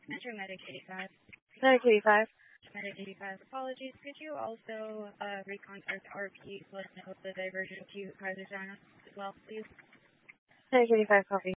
Metro Medic 85. Medic 85. Medic 85, apologies. Could you also recontact RP to let us know of the diversion to Kaiser Sinai as well, please? Medic 85, copy.